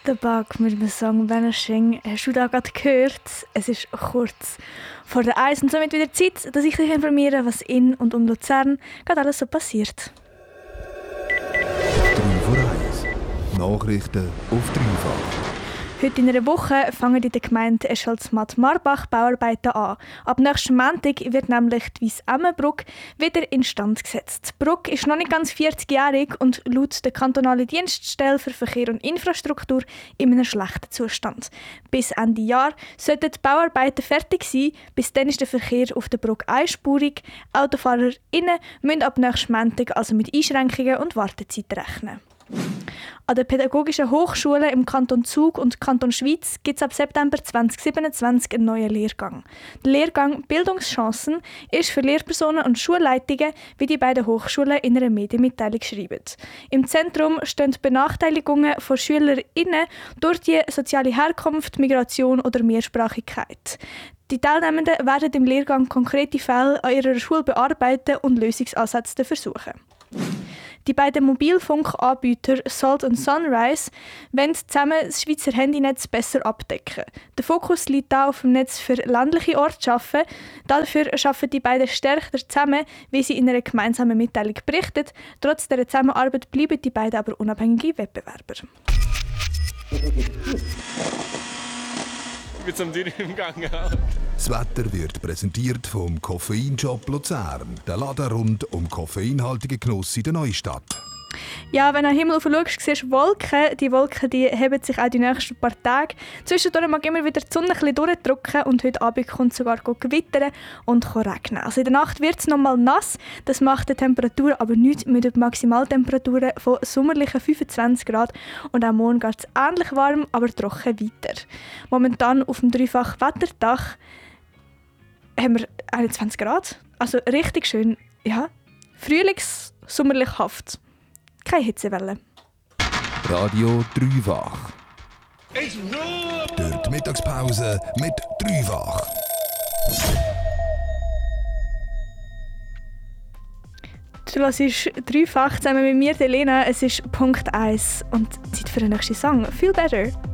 Der Bug mit dem Song «Vanishing» hast du da gerade gehört. Es ist kurz vor der Eis und somit wieder Zeit, dass ich dich informiere, was in und um Luzern gerade alles so passiert. 3 vor 1. Nachrichten auf dreifach. Heute in einer Woche fangen in der Gemeinde Escholz-Matt-Marbach Bauarbeiten an. Ab nächsten Montag wird nämlich die Weiss-Emmen-Brücke wieder instand gesetzt. Die Brücke ist noch nicht ganz 40-jährig und laut der kantonalen Dienststelle für Verkehr und Infrastruktur in einem schlechten Zustand. Bis Ende Jahr sollten die Bauarbeiten fertig sein. Bis dann ist der Verkehr auf der Brücke einspurig. AutofahrerInnen müssen ab nächsten Montag also mit Einschränkungen und Wartezeit rechnen. An der Pädagogischen Hochschule im Kanton Zug und Kanton Schwyz gibt es ab September 2027 einen neuen Lehrgang. Der Lehrgang Bildungschancen ist für Lehrpersonen und Schulleitungen, wie die beiden Hochschulen in einer Medienmitteilung schreiben. Im Zentrum stehen die Benachteiligungen von SchülerInnen durch die soziale Herkunft, Migration oder Mehrsprachigkeit. Die Teilnehmenden werden im Lehrgang konkrete Fälle an ihrer Schule bearbeiten und Lösungsansätze versuchen. Die beiden Mobilfunkanbieter Salt und Sunrise wollen zusammen das Schweizer Handynetz besser abdecken. Der Fokus liegt hier auf dem Netz für ländliche Ortschaften. Dafür arbeiten die beiden stärker zusammen, wie sie in einer gemeinsamen Mitteilung berichten. Trotz dieser Zusammenarbeit bleiben die beiden aber unabhängige Wettbewerber. Mit so einem Dürr im Gang. Das Wetter wird präsentiert vom Koffeinshop Luzern. Der Laden rund um koffeinhaltigen Genuss in der Neustadt. Ja, wenn du am Himmel schaust, siehst du Wolken. Die Wolken die heben sich auch die nächsten paar Tage. Zwischendurch mag immer wieder die Sonne ein bisschen durchdrücken und heute Abend kommt sogar gewittern und regnen. Also in der Nacht wird es nochmal nass. Das macht die Temperatur aber nichts mit den Maximaltemperaturen von sommerlichen 25 Grad. Und auch morgen geht es ähnlich warm, aber trocken weiter. Momentan auf dem dreifach Wetterdach haben wir 21 Grad. Also richtig schön, ja, frühlings-sommerlich-haft. Keine Hitzewelle. Radio Dreifach. Durch die Mittagspause mit Dreifach. Du hörst dreifach zusammen mit mir, Elena. Es ist Punkt 1 und Zeit für den nächsten Song. Feel Better.